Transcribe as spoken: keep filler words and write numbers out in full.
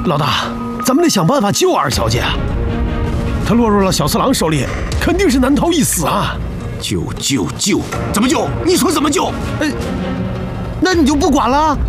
老大，咱们得想办法救二小姐啊！她落入了小次郎手里，肯定是难逃一死啊！ 救救救！怎么救？你说怎么救？ 哎，那你就不管了？